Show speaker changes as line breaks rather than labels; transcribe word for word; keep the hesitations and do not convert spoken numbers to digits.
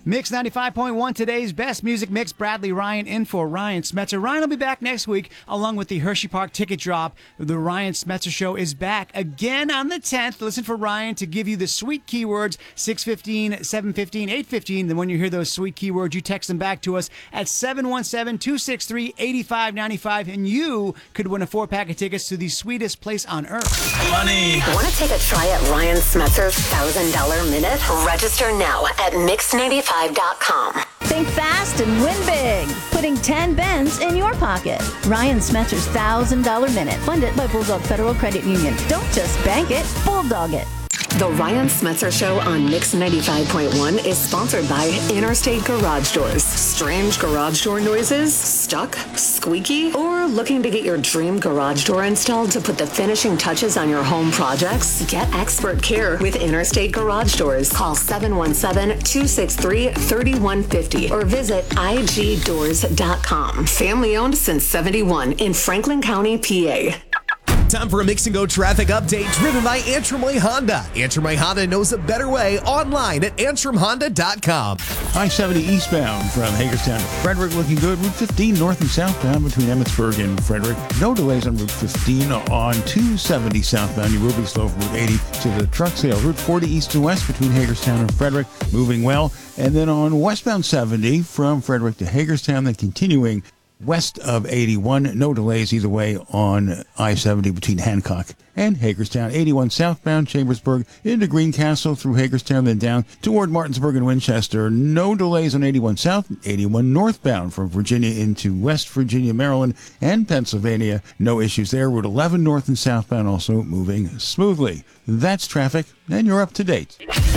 Mix ninety-five point one, today's best music mix. Bradley Ryan in for Ryan Smetzer. Ryan will be back next week along with the Hershey Park ticket drop. The Ryan Smetzer Show is back again on the tenth. Listen for Ryan to give you the sweet keywords, six fifteen, seven fifteen, eight fifteen. Then when you hear those sweet keywords, you text them back to us at seven one seven, two six three, eight five nine five, and you could win a four-pack of tickets to the sweetest place on earth.
Money.
Want to take a try at Ryan Smetzer's one thousand dollars minute? Register now at mix ninety-five dot com.
Think fast and win big. Putting ten bends in your pocket. Ryan Smetzer's one thousand dollars minute. Funded by Bulldog Federal Credit Union. Don't just bank it, bulldog it.
The Ryan Smetzer Show on Mix ninety-five point one is sponsored by Interstate Garage Doors. Strange garage door noises? Stuck? Squeaky? Or looking to get your dream garage door installed to put the finishing touches on your home projects? Get expert care with Interstate Garage Doors. Call seven one seven, two six three, three one five zero or visit I G doors dot com. Family owned since seventy-one in Franklin County, P A.
Time for a Mix and Go traffic update driven by Antrim Way Honda. Antrim Way Honda knows a better way online at antrim honda dot com.
I seventy eastbound from Hagerstown to Frederick looking good. Route fifteen north and southbound between Emmitsburg and Frederick. No delays on Route fifteen. On two seventy southbound, you will be slow from Route eighty to the truck sale. Route forty east and west between Hagerstown and Frederick, moving well. And then on westbound seventy from Frederick to Hagerstown, then continuing west of eighty-one, no delays either way on I seventy between Hancock and Hagerstown. eighty-one southbound, Chambersburg into Greencastle through Hagerstown, then down toward Martinsburg and Winchester. No delays on eighty-one south, eighty-one northbound from Virginia into West Virginia, Maryland, and Pennsylvania. No issues there. Route eleven north and southbound also moving smoothly. That's traffic, and you're up to date.